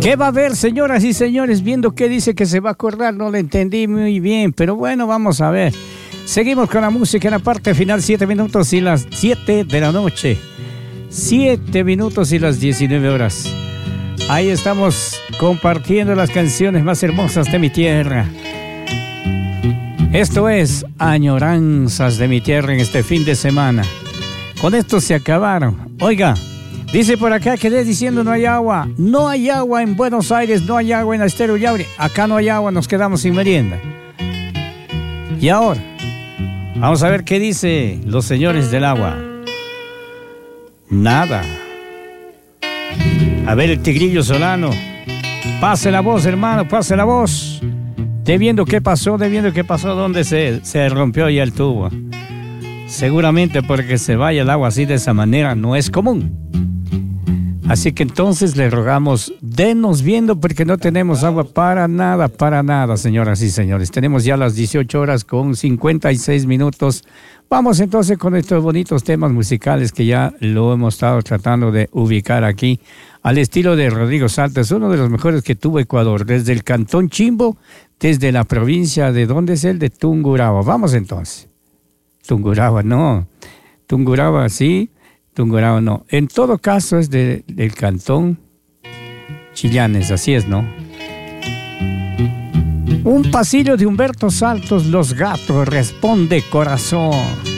¿Qué va a haber, señoras y señores? Viendo qué dice que se va a acordar, no le entendí muy bien, pero bueno, vamos a ver. Seguimos con la música en la parte final, 7 minutos y las 7 de la noche. 7 minutos y las 19 horas. Ahí estamos compartiendo las canciones más hermosas de mi tierra. Esto es Añoranzas de mi tierra en este fin de semana. Con esto se acabaron. Oiga, dice por acá que diciendo no hay agua. No hay agua en Buenos Aires, no hay agua en Estero Yauri. Acá no hay agua, nos quedamos sin merienda. Y ahora, vamos a ver qué dice los señores del agua. Nada. A ver el Tigrillo Solano. Pase la voz, hermano, pase la voz. Viendo qué pasó, dónde se rompió ya el tubo. Seguramente porque se vaya el agua así de esa manera no es común. Así que entonces le rogamos, denos viendo porque no tenemos agua para nada, señoras y señores. Tenemos ya las 18 horas con 56 minutos. Vamos entonces con estos bonitos temas musicales que ya lo hemos estado tratando de ubicar aquí, al estilo de Rodrigo Salta. Es uno de los mejores que tuvo Ecuador, desde el Cantón Chimbo, desde la provincia de, ¿dónde es el? De Tungurahua. Vamos entonces. Tungurahua no, Tungurahua sí, Tungurahua no. En todo caso es del Cantón Chillanes, así es, ¿no? Un pasillo de Humberto Saltos, Los Gatos, responde corazón.